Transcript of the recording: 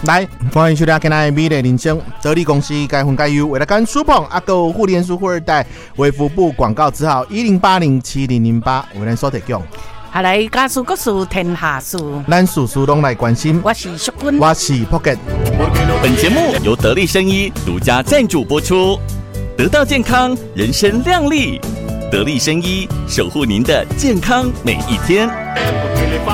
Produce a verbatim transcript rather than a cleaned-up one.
来，欢迎收听今天的美丽人生。得力公司该分该优，为了跟苏鹏阿哥互联书富二代卫福部广告字号一零八零七零零八，为咱所提供。 下来家事国事天下事， 咱事事拢来关心。 我是淑君， 我是朴吉。 本节目由得力生医独家赞助播出，得到健康，人生亮丽。得力生医守护您的健康每一天。